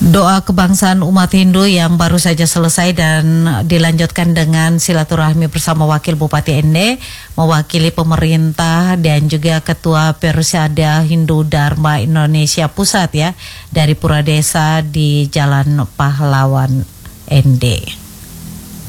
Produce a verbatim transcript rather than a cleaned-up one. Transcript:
Doa kebangsaan umat Hindu yang baru saja selesai dan dilanjutkan dengan silaturahmi bersama Wakil Bupati Ende, mewakili pemerintah dan juga Ketua Persada Hindu Dharma Indonesia Pusat ya, dari Pura Desa di Jalan Pahlawan Ende.